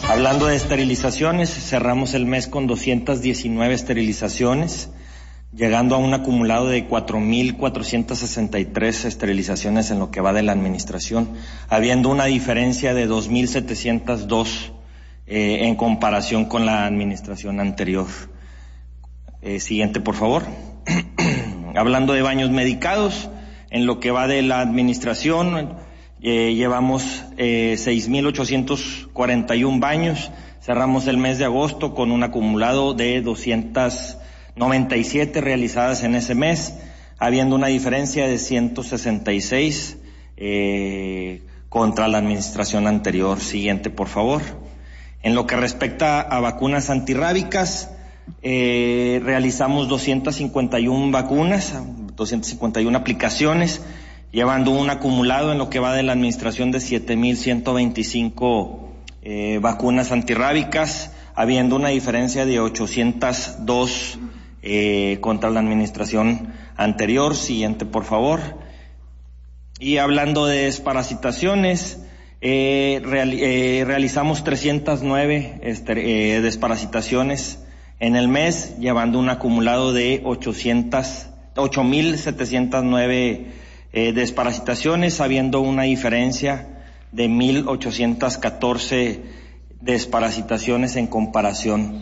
Hablando de esterilizaciones, cerramos el mes con 219 esterilizaciones, llegando a un acumulado de 4.463 esterilizaciones en lo que va de la administración, habiendo una diferencia de 2.702 en comparación con la administración anterior. Siguiente, por favor. Hablando de baños medicados, en lo que va de la administración, llevamos 6.841 baños, cerramos el mes de agosto con un acumulado de 297 realizadas en ese mes, habiendo una diferencia de 166 contra la administración anterior. Siguiente, por favor. En lo que respecta a vacunas antirrábicas, realizamos 251 vacunas, 251 aplicaciones, llevando un acumulado en lo que va de la administración de 7.125 vacunas antirrábicas, habiendo una diferencia de 802 contra la administración anterior. Siguiente, por favor. Y hablando de desparasitaciones, realizamos 309 desparasitaciones en el mes, llevando un acumulado de 8.709 desparasitaciones, habiendo una diferencia de 1.814 desparasitaciones en comparación.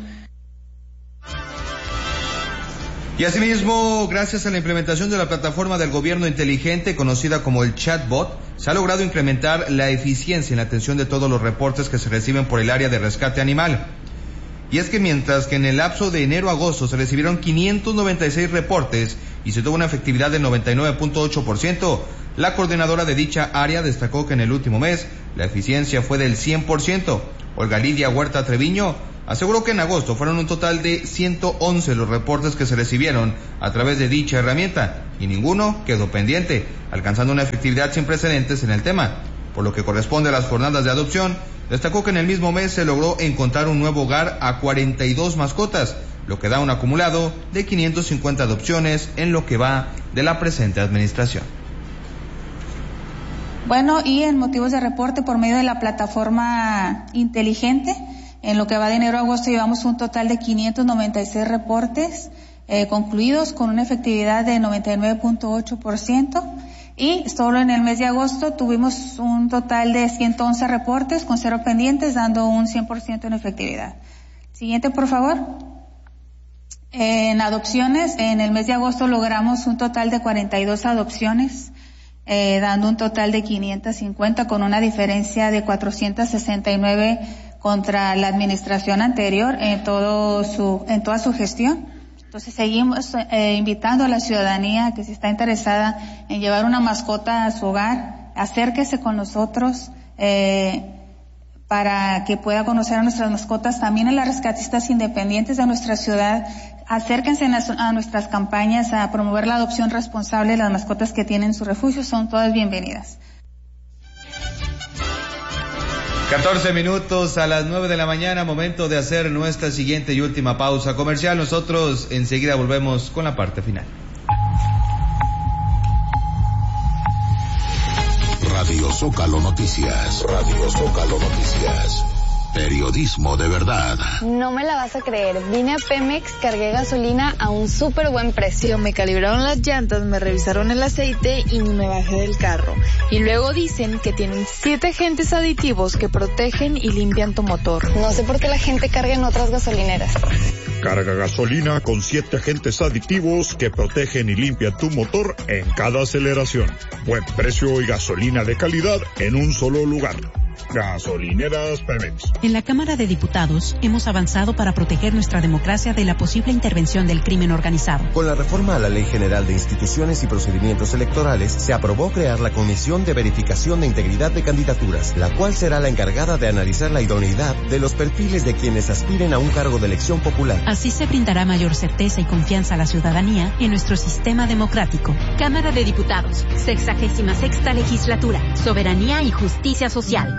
Y asimismo, gracias a la implementación de la plataforma del gobierno inteligente conocida como el chatbot, se ha logrado incrementar la eficiencia en la atención de todos los reportes que se reciben por el área de rescate animal. Y es que mientras que en el lapso de enero a agosto se recibieron 596 reportes y se tuvo una efectividad del 99.8%, la coordinadora de dicha área destacó que en el último mes la eficiencia fue del 100%. Olga Lidia Huerta Treviño aseguró que en agosto fueron un total de 111 los reportes que se recibieron a través de dicha herramienta y ninguno quedó pendiente, alcanzando una efectividad sin precedentes en el tema. Por lo que corresponde a las jornadas de adopción, destacó que en el mismo mes se logró encontrar un nuevo hogar a 42 mascotas, lo que da un acumulado de 550 adopciones en lo que va de la presente administración. Bueno, y en motivos de reporte por medio de la plataforma inteligente, en lo que va de enero a agosto llevamos un total de 596 reportes concluidos con una efectividad de 99.8%. Y solo en el mes de agosto tuvimos un total de 111 reportes con 0 pendientes, dando un 100% en efectividad. Siguiente, por favor. En adopciones, en el mes de agosto logramos un total de 42 adopciones, dando un total de 550 con una diferencia de 469 contra la administración anterior en toda su gestión. Entonces seguimos invitando a la ciudadanía que si está interesada en llevar una mascota a su hogar, acérquese con nosotros para que pueda conocer a nuestras mascotas. También a las rescatistas independientes de nuestra ciudad, acérquense a nuestras campañas a promover la adopción responsable de las mascotas que tienen su refugio. Son todas bienvenidas. 14 minutos a las 9 de la mañana, momento de hacer nuestra siguiente y última pausa comercial. Nosotros enseguida volvemos con la parte final. Radio Zócalo Noticias. Radio Zócalo Noticias. Periodismo de verdad. No me la vas a creer. Vine a Pemex, cargué gasolina a un súper buen precio. Me calibraron las llantas, me revisaron el aceite y ni me bajé del carro. Y luego dicen que tienen 7 agentes aditivos que protegen y limpian tu motor. No sé por qué la gente carga en otras gasolineras. Carga gasolina con 7 agentes aditivos que protegen y limpian tu motor en cada aceleración. Buen precio y gasolina de calidad en un solo lugar. Gasolineras Pemex. En la Cámara de Diputados hemos avanzado para proteger nuestra democracia de la posible intervención del crimen organizado. Con la reforma a la Ley General de Instituciones y Procedimientos Electorales, se aprobó crear la Comisión de Verificación de Integridad de Candidaturas, la cual será la encargada de analizar la idoneidad de los perfiles de quienes aspiren a un cargo de elección popular. Así se brindará mayor certeza y confianza a la ciudadanía en nuestro sistema democrático. Cámara de Diputados, 66ª Legislatura, Soberanía y Justicia Social.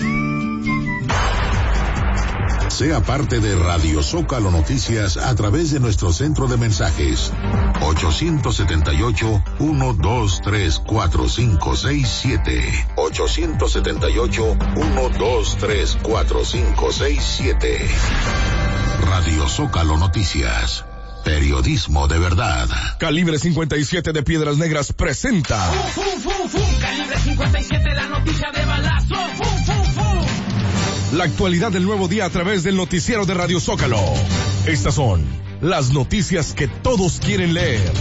Sea parte de Radio Zócalo Noticias a través de nuestro centro de mensajes 878-123-4567 878-123-4567. Radio Zócalo Noticias. Periodismo de verdad. Calibre 57 de Piedras Negras presenta. Calibre 57, la noticia de balazo. La actualidad del nuevo día a través del noticiero de Radio Zócalo. Estas son las noticias que todos quieren leer.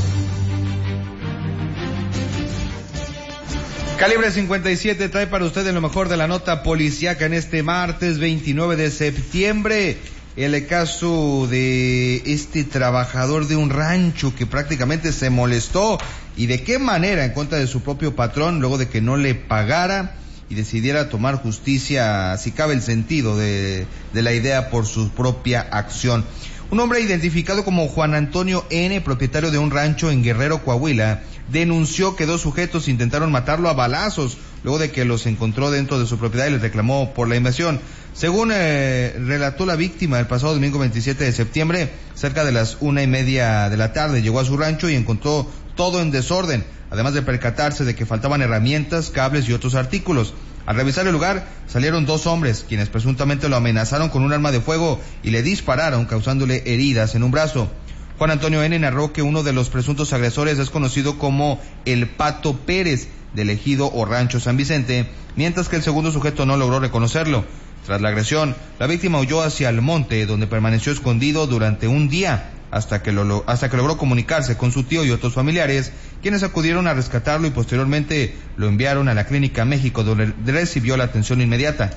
Calibre 57 trae para ustedes lo mejor de la nota policíaca en este martes 29 de septiembre. El caso de este trabajador de un rancho que prácticamente se molestó y de qué manera en contra de su propio patrón luego de que no le pagara y decidiera tomar justicia, si cabe el sentido de la idea, por su propia acción. Un hombre identificado como Juan Antonio N., propietario de un rancho en Guerrero, Coahuila, denunció que dos sujetos intentaron matarlo a balazos luego de que los encontró dentro de su propiedad y les reclamó por la invasión. Según relató la víctima, el pasado domingo 27 de septiembre, cerca de las 1:30 de la tarde, llegó a su rancho y encontró todo en desorden, además de percatarse de que faltaban herramientas, cables y otros artículos. Al revisar el lugar, salieron dos hombres, quienes presuntamente lo amenazaron con un arma de fuego y le dispararon, causándole heridas en un brazo. Juan Antonio N. narró que uno de los presuntos agresores es conocido como el Pato Pérez, del ejido o rancho San Vicente, mientras que el segundo sujeto no logró reconocerlo. Tras la agresión, la víctima huyó hacia el monte, donde permaneció escondido durante un día, hasta que logró comunicarse con su tío y otros familiares, quienes acudieron a rescatarlo y posteriormente lo enviaron a la Clínica México, donde recibió la atención inmediata.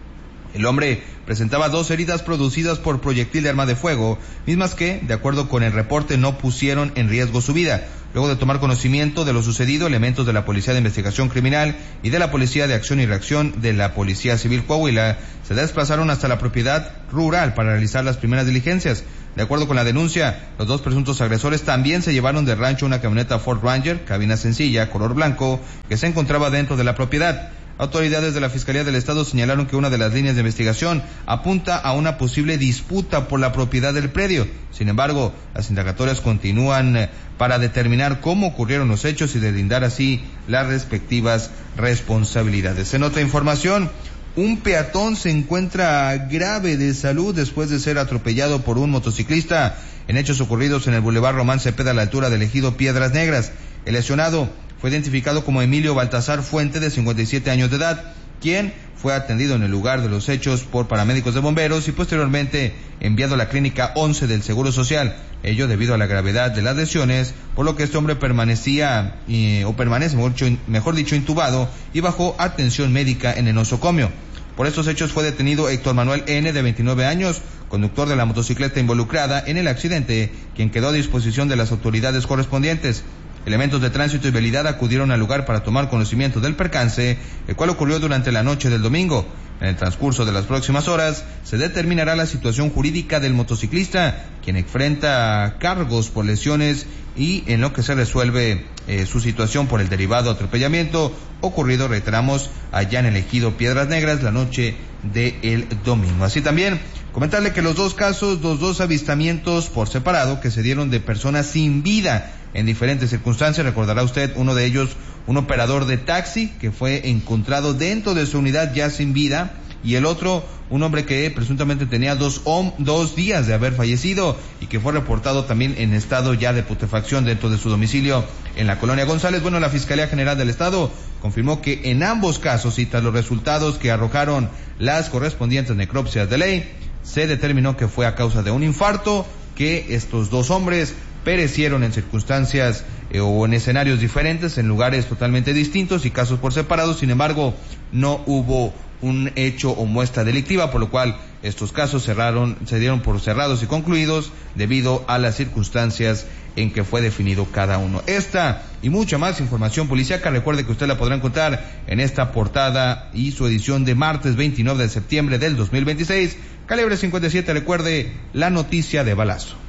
El hombre presentaba dos heridas producidas por proyectil de arma de fuego, mismas que, de acuerdo con el reporte, no pusieron en riesgo su vida. Luego de tomar conocimiento de lo sucedido, elementos de la Policía de Investigación Criminal y de la Policía de Acción y Reacción de la Policía Civil Coahuila se desplazaron hasta la propiedad rural para realizar las primeras diligencias. De acuerdo con la denuncia, los dos presuntos agresores también se llevaron del rancho una camioneta Ford Ranger, cabina sencilla, color blanco, que se encontraba dentro de la propiedad. Autoridades de la Fiscalía del Estado señalaron que una de las líneas de investigación apunta a una posible disputa por la propiedad del predio. Sin embargo, las indagatorias continúan para determinar cómo ocurrieron los hechos y deslindar así las respectivas responsabilidades. En otra información, un peatón se encuentra grave de salud después de ser atropellado por un motociclista en hechos ocurridos en el Boulevard Román Cepeda a la altura del ejido Piedras Negras. El lesionado fue identificado como Emilio Baltasar Fuente, de 57 años de edad, quien fue atendido en el lugar de los hechos por paramédicos de bomberos y posteriormente enviado a la Clínica 11 del Seguro Social, ello debido a la gravedad de las lesiones, por lo que este hombre permanece, mejor dicho, intubado y bajo atención médica en el nosocomio. Por estos hechos fue detenido Héctor Manuel N., de 29 años, conductor de la motocicleta involucrada en el accidente, quien quedó a disposición de las autoridades correspondientes. Elementos de tránsito y vialidad acudieron al lugar para tomar conocimiento del percance, el cual ocurrió durante la noche del domingo. En el transcurso de las próximas horas se determinará la situación jurídica del motociclista, quien enfrenta cargos por lesiones, y en lo que se resuelve su situación por el derivado atropellamiento ocurrido, reiteramos, allá en el ejido Piedras Negras la noche del domingo. Así también comentarle que los dos avistamientos por separado que se dieron de personas sin vida en diferentes circunstancias. Recordará usted, uno de ellos, un operador de taxi que fue encontrado dentro de su unidad ya sin vida, y el otro, un hombre que presuntamente tenía 2 días de haber fallecido y que fue reportado también en estado ya de putrefacción dentro de su domicilio en la colonia González. Bueno, la Fiscalía General del Estado confirmó que en ambos casos, y tras los resultados que arrojaron las correspondientes necropsias de ley, se determinó que fue a causa de un infarto que estos dos hombres perecieron en circunstancias o en escenarios diferentes, en lugares totalmente distintos y casos por separado. Sin embargo, no hubo un hecho o muestra delictiva, por lo cual estos casos se dieron por cerrados y concluidos debido a las circunstancias en que fue definido cada uno. Esta y mucha más información policíaca, recuerde que usted la podrá encontrar en esta portada y su edición de martes 29 de septiembre del 2026. Calibre 57, recuerde, la noticia de balazo.